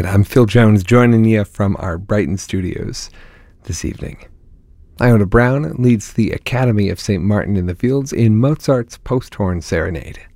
I'm Phil Jones, joining you from our Brighton studios this evening. Iona Brown leads the Academy of St. Martin in the Fields in Mozart's Post-Horn Serenade.